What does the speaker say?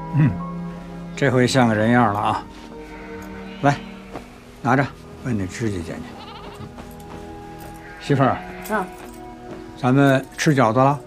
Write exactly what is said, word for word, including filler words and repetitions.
嗯，这回像个人样了啊！来，拿着，把你的指甲剪剪。媳妇儿， 啊， 咱们吃饺子了。